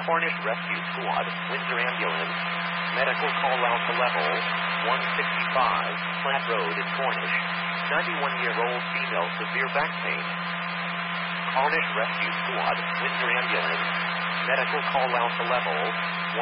Cornish Rescue Squad, Windsor Ambulance. Medical call out to level 165, Platt Road in Cornish. 91-year-old female, severe back pain. Cornish Rescue Squad, Windsor Ambulance. Medical call out to level